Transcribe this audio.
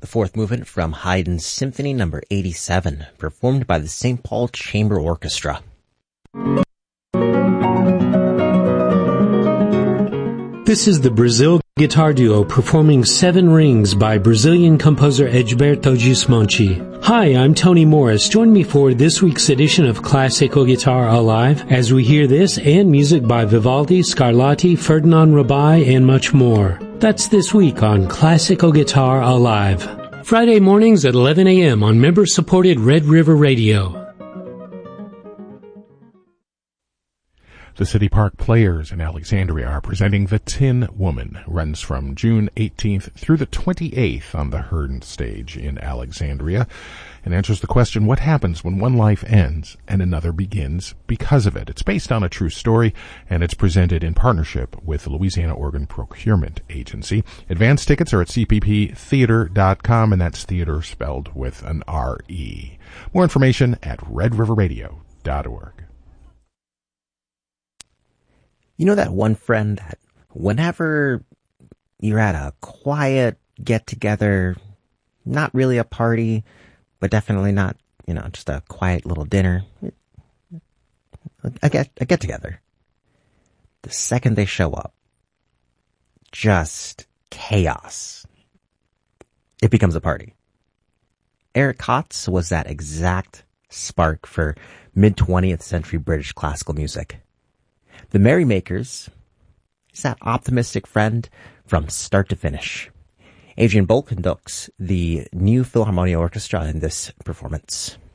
fourth movement from Haydn's Symphony No. 87, performed by the St. Paul Chamber Orchestra. This is the Brazil Guitar Duo performing Seven Rings by Brazilian composer Egberto Gismonti. Hi, I'm Tony Morris. Join me for this week's edition of Classical Guitar Alive as we hear this and music by Vivaldi, Scarlatti, Ferdinand Rabai, and much more. That's this week on Classical Guitar Alive. Friday mornings at 11 a.m. on member-supported Red River Radio. The City Park Players in Alexandria are presenting The Tin Woman. Runs from June 18th through the 28th on the Hearn stage in Alexandria, and answers the question, what happens when one life ends and another begins because of it? It's based on a true story, and it's presented in partnership with the Louisiana Organ Procurement Agency. Advance tickets are at cpptheater.com, and that's theater spelled with an R-E. More information at redriverradio.org. You know that one friend that whenever you're at a quiet get-together, not really a party, but definitely not, just a quiet little dinner, a get-together. The second they show up, just chaos. It becomes a party. Eric Kotz was that exact spark for mid-20th century British classical music. The Merrymakers is that optimistic friend from start to finish. Adrian Bolt conducts the New Philharmonia Orchestra in this performance.